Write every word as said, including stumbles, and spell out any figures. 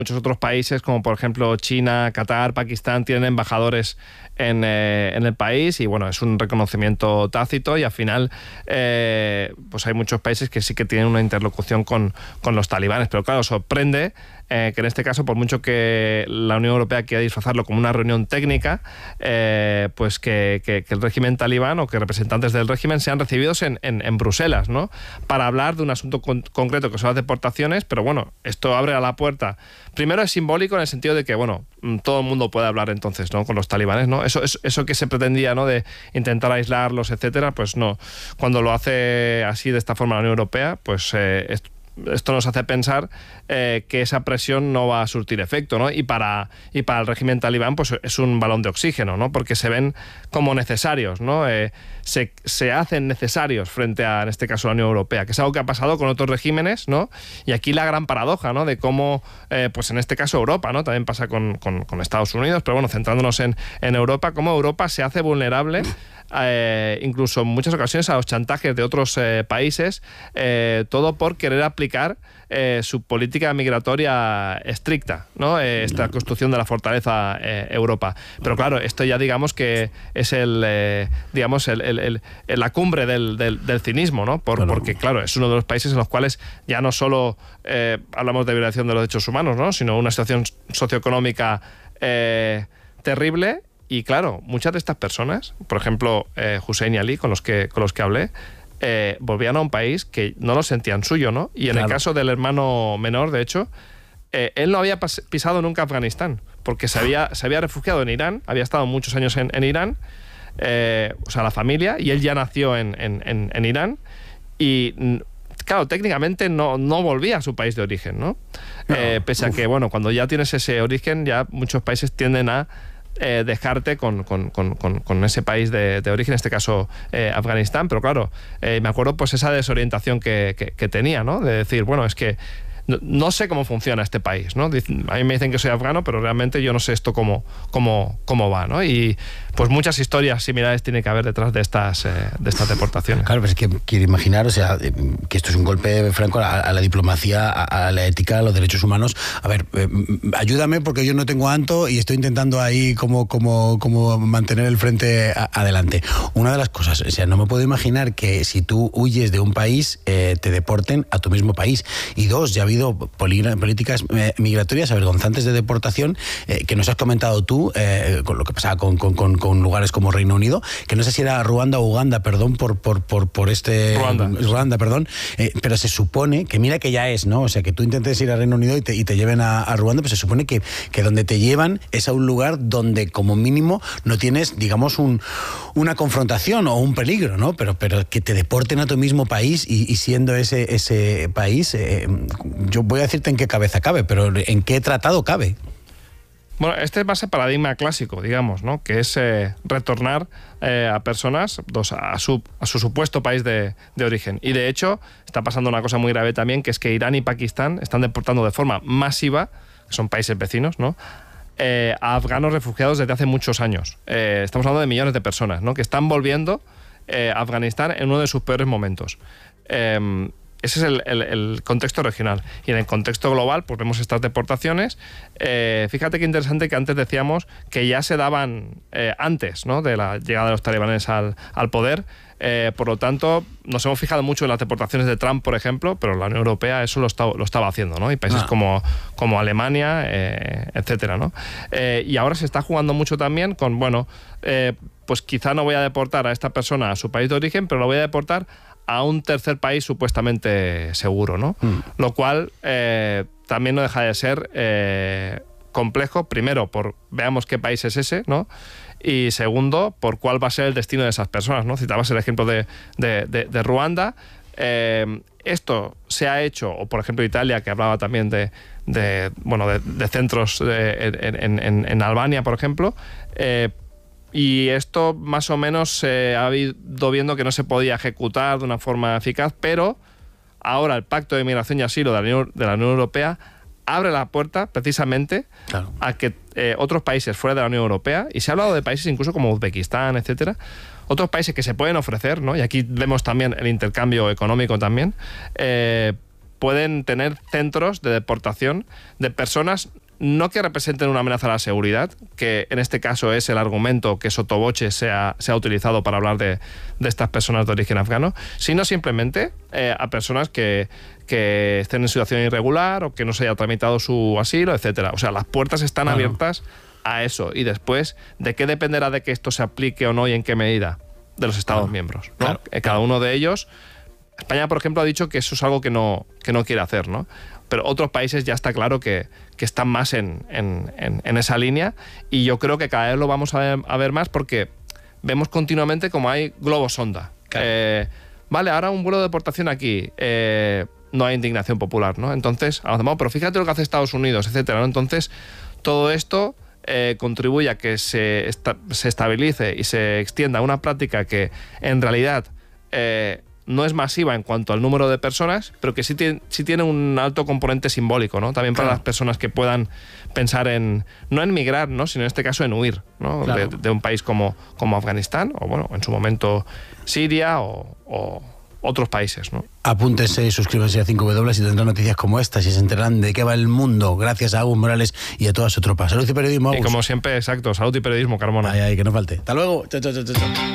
Muchos otros países, como por ejemplo China, Qatar, Pakistán, tienen embajadores en, eh, en el país y bueno, es un reconocimiento tácito y al final eh, pues hay muchos países que sí que tienen una interlocución con, con los talibanes, pero claro, sorprende eh, que en este caso, por mucho que la Unión Europea quiera disfrazarlo como una reunión técnica, eh, pues que, que, que el régimen talibán o que representantes del régimen sean recibidos en, en, en Bruselas, ¿no? Para hablar de un asunto con, concreto que son las deportaciones, pero bueno, esto abre a la puerta. Primero es simbólico en el sentido de que, bueno, todo el mundo puede hablar entonces, ¿no? Con los talibanes, ¿no? Eso, eso, eso que se pretendía, ¿no? De intentar aislarlos, etcétera, pues no. Cuando lo hace así de esta forma la Unión Europea, pues eh, esto, esto nos hace pensar eh, que esa presión no va a surtir efecto, ¿no? Y para, y para el régimen talibán, pues es un balón de oxígeno, ¿no? Porque se ven como necesarios, ¿no? Eh, se, se hacen necesarios frente a, en este caso, la Unión Europea, que es algo que ha pasado con otros regímenes, ¿no? Y aquí la gran paradoja, ¿no? De cómo, eh, pues en este caso Europa, ¿no? También pasa con, con, con Estados Unidos, pero bueno, centrándonos en, en Europa, cómo Europa se hace vulnerable Eh, incluso en muchas ocasiones a los chantajes de otros eh, países, eh, todo por querer aplicar eh, su política migratoria estricta, ¿no? Eh, esta construcción de la fortaleza eh, Europa. Pero claro, esto ya digamos que es el, eh, digamos el, el, el, la cumbre del, del, del cinismo, ¿no? Por, claro. Porque claro, es uno de los países en los cuales ya no solo eh, hablamos de violación de los derechos humanos, ¿no? Sino una situación socioeconómica eh, terrible. Y claro, muchas de estas personas, por ejemplo, eh, Hussein y Ali, con los que, con los que hablé, eh, volvían a un país que no lo sentían suyo, ¿no? Y en claro. el caso del hermano menor, de hecho, eh, él no había pisado nunca Afganistán, porque se había, se había refugiado en Irán, había estado muchos años en, en Irán, eh, o sea, la familia, y él ya nació en, en, en, en Irán, y claro, técnicamente no, no volvía a su país de origen, ¿no? no eh, pese uf. a que, bueno, cuando ya tienes ese origen, ya muchos países tienden a Eh, dejarte con, con, con, con ese país de, de origen, en este caso eh, Afganistán, pero claro, eh, me acuerdo pues esa desorientación que, que, que tenía, ¿no? De decir, bueno, es que no, no sé cómo funciona este país, ¿no? A mí me dicen que soy afgano, pero realmente yo no sé esto cómo, cómo, cómo va, ¿no? Y pues muchas historias similares tiene que haber detrás de estas, eh, de estas deportaciones. Claro, pero es que quiero imaginar, o sea, que esto es un golpe franco a, a la diplomacia, a, a la ética, a los derechos humanos. A ver, eh, ayúdame porque yo no tengo Anto y estoy intentando ahí como, como, como mantener el frente a, adelante. Una de las cosas, o sea, no me puedo imaginar que si tú huyes de un país, eh, te deporten a tu mismo país. Y dos, ya ha habido políticas migratorias avergonzantes de deportación eh, que nos has comentado tú, eh, con lo que pasaba con, con, con, con lugares como Reino Unido, que no sé si era Ruanda o Uganda, perdón, por, por, por, por este... Ruanda. Ruanda, perdón. Eh, pero se supone, que mira que ya es, ¿no? O sea, que tú intentes ir a Reino Unido y te, y te lleven a, a Ruanda, pues se supone que, que donde te llevan es a un lugar donde como mínimo no tienes, digamos, un, una confrontación o un peligro, ¿no? Pero, pero que te deporten a tu mismo país y, y siendo ese, ese país... Eh, yo voy a decirte en qué cabeza cabe, pero ¿en qué tratado cabe? Bueno, este es más el paradigma clásico, digamos, ¿no? Que es eh, retornar eh, a personas dos, a, su, a su supuesto país de, de origen. Y de hecho, está pasando una cosa muy grave también, que es que Irán y Pakistán están deportando de forma masiva, que son países vecinos, ¿no? Eh, a afganos refugiados desde hace muchos años. Eh, estamos hablando de millones de personas, ¿no? Que están volviendo eh, a Afganistán en uno de sus peores momentos. Eh, Ese es el, el, el contexto regional. Y en el contexto global, pues vemos estas deportaciones. Eh, fíjate qué interesante que antes decíamos que ya se daban eh, antes, ¿no? De la llegada de los talibanes al, al poder. Eh, por lo tanto, nos hemos fijado mucho en las deportaciones de Trump, por ejemplo, pero la Unión Europea eso lo, está, lo estaba haciendo, ¿no? Y países ah. como, como Alemania, eh, etcétera, ¿no? Eh, y ahora se está jugando mucho también con, bueno, eh, pues quizá no voy a deportar a esta persona a su país de origen, pero lo voy a deportar a un tercer país supuestamente seguro, ¿no? Mm. Lo cual eh, también no deja de ser eh, complejo, primero, por veamos qué país es ese, ¿no? Y segundo, por cuál va a ser el destino de esas personas, ¿no? Citabas el ejemplo de, de, de, de Ruanda. Eh, esto se ha hecho, o por ejemplo Italia, que hablaba también de, de, bueno, de, de centros de, en, en, en Albania, por ejemplo, eh, y esto más o menos se eh, ha ido viendo que no se podía ejecutar de una forma eficaz, pero ahora el Pacto de Migración y Asilo de la Unión, de la Unión Europea abre la puerta precisamente claro. a que eh, otros países fuera de la Unión Europea, y se ha hablado de países incluso como Uzbekistán, etcétera, otros países que se pueden ofrecer, ¿no? Y aquí vemos también el intercambio económico también, eh, pueden tener centros de deportación de personas no que representen una amenaza a la seguridad, que en este caso es el argumento que sotoboche se ha, se ha utilizado para hablar de, de estas personas de origen afgano, sino simplemente eh, a personas que, que estén en situación irregular o que no se haya tramitado su asilo, etcétera. O sea, las puertas están claro. abiertas a eso. Y después, ¿de qué dependerá de que esto se aplique o no y en qué medida? De los Estados claro. miembros, ¿no? Claro. Cada uno de ellos. España, por ejemplo, ha dicho que eso es algo que no, que no quiere hacer, ¿no? Pero otros países ya está claro que, que están más en, en, en, en esa línea, y yo creo que cada vez lo vamos a ver, a ver más, porque vemos continuamente como hay globos sonda. Claro. Eh, vale, ahora un vuelo de deportación aquí, eh, no hay indignación popular, ¿no? Entonces, avanzamos, pero fíjate lo que hace Estados Unidos, etcétera, ¿no? Entonces, todo esto eh, contribuye a que se, esta, se estabilice y se extienda una práctica que en realidad eh, no es masiva en cuanto al número de personas, pero que sí tiene, sí tiene un alto componente simbólico, ¿no? También para claro. las personas que puedan pensar en, no en migrar, ¿no? Sino en este caso en huir, ¿no? Claro. de, de un país como, como Afganistán, o bueno, en su momento Siria o, o otros países, ¿no? Apúntense y suscríbanse a cinco W y tendrán noticias como estas y se enterarán de qué va el mundo, gracias a Agus Morales y a toda su tropa. Salud y periodismo, Agus. Y como siempre, exacto, salud y periodismo, Carmona. Ay, ay, que no falte. Hasta luego. Chao, chao, chao, chao.